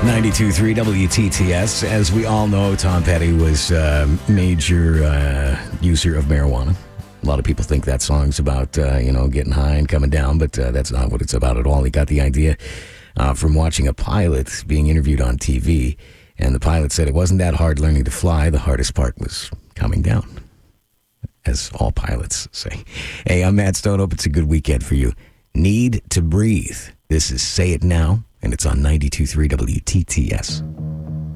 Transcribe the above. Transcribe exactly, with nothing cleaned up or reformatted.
ninety-two point three W T T S. As we all know, Tom Petty was a major uh, user of marijuana. A lot of people think that song's about, uh, you know, getting high and coming down, but uh, that's not what it's about at all. He got the idea uh, from watching a pilot being interviewed on T V, and the pilot said it wasn't that hard learning to fly. The hardest part was coming down, as all pilots say. Hey, I'm Matt Stone. Hope it's a good weekend for you. Need to Breathe. This is Say It Now, and it's on ninety-two point three W T T S.